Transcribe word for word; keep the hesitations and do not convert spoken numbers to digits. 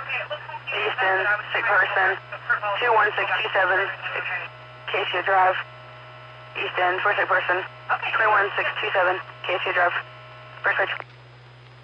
Easton, sick person, two one six two seven, Casey Drive. Easton, for sick person, two one six two seven, Casey Drive. First switch.